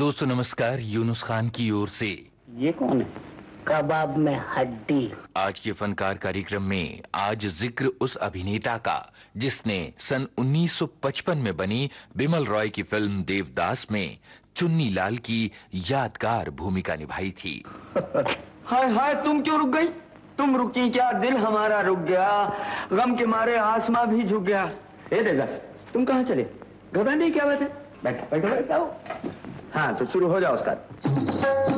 दोस्तों नमस्कार, यूनुस खान की ओर से। ये कौन है? कबाब में हड्डी। आज के फनकार कार्यक्रम में आज जिक्र उस अभिनेता का जिसने सन 1955 में बनी बिमल रॉय की फिल्म देवदास में चुन्नी लाल की यादगार भूमिका निभाई थी। हाय हाय, तुम क्यों रुक गई? तुम रुकी क्या, दिल हमारा रुक गया, गम के मारे आसमां भी झुक गया। ए देवदास, तुम कहाँ चले? घबराने की क्या बात है? बैठो बैठो बैठो। हाँ तो शुरू हो जाओ उसका।